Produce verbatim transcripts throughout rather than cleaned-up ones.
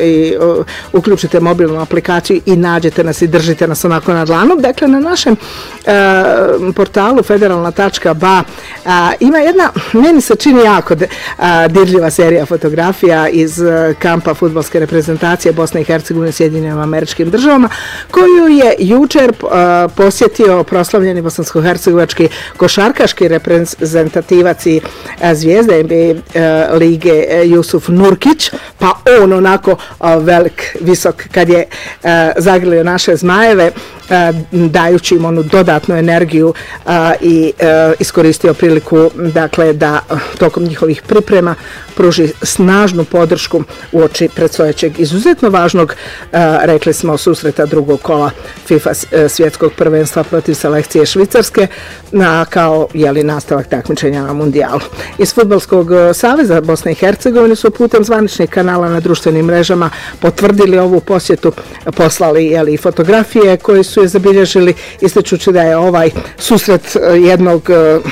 i uh, uključite mobilnu aplikaciju i nađete nas i držite nas onako na dlanu. Dakle, na našem uh, portalu federalna tačka ba uh, ima jedna, meni se čini jako de, uh, dirljiva serija fotografija iz uh, kampa fudbalske reprezentacije Bosne i Hercegovine Sjedinjenim Američkim Državama, koju je jučer uh, posjetio proslavljeni bosansko-hercegovački košarkaški reprezentativac i uh, zvijezda N B A uh, lige uh, Jusuf Nurkić, pa on onako uh, velik, visok, kad je uh, zagrlio naše zmajeve, uh, dajući im onu dodatnu energiju uh, i uh, iskoristio priliku, dakle, da uh, tokom njihovih priprema pruži snažnu podršku uoči predstojećeg izuzetno važnog, uh, rekli smo, susreta drugog kola FIFA svjetskog prvenstva protiv selekcije Švicarske, na, kao jeli, nastavak takmičenja na mundijalu. Iz Fudbalskog saveza Bosne i Hercegovine su putem zvaničnih kanala na društvenim mrežama potvrdili ovu posjetu, poslali jeli, fotografije koje su je zabilježili, ističući da je ovaj susret jednog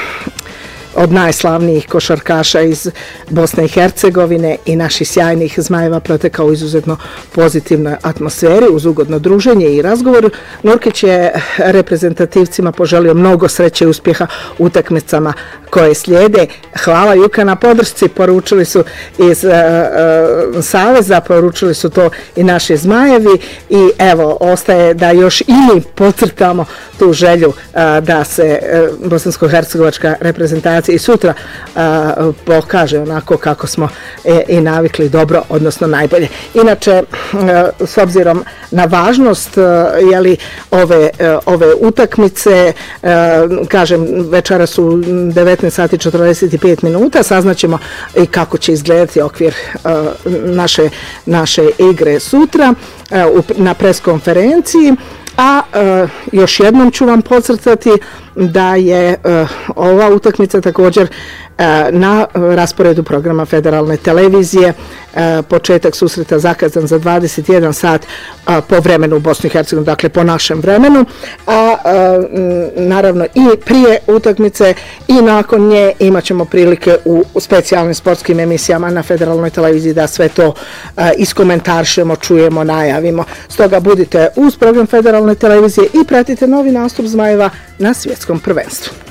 od najslavnijih košarkaša iz Bosne i Hercegovine i naših sjajnih zmajeva protekao u izuzetno pozitivnoj atmosferi uz ugodno druženje i razgovor. Nurkić je reprezentativcima poželio mnogo sreće i uspjeha u utakmicama koje slijede. Hvala Juka na podršci, poručili su iz uh, uh, Saveza, poručili su to i naši zmajevi i evo, ostaje da još i mi podcrtamo tu želju uh, da se uh, bosansko-hercegovačka reprezentacija i sutra uh, pokaže onako kako smo e, i navikli dobro, odnosno najbolje. Inače, uh, s obzirom na važnost uh, jeli, ove, uh, ove utakmice, uh, kažem, večera su devetnaest sati i četrdeset pet minuta, saznaćemo i kako će izgledati okvir uh, naše, naše igre sutra uh, na preskonferenciji. A uh, još jednom ću vam podcrtati da je uh, ova utakmica također uh, na rasporedu programa federalne televizije, uh, početak susreta zakazan za dvadeset jedan sat uh, po vremenu u Bosni i Hercegovini, dakle po našem vremenu, a uh, naravno i prije utakmice i nakon nje imat ćemo prilike u, u specijalnim sportskim emisijama na federalnoj televiziji da sve to uh, iskomentaršemo, čujemo, najavimo. Stoga budite uz program federalne televizije i pratite novi nastup zmajeva na svjetskom prvenstvu.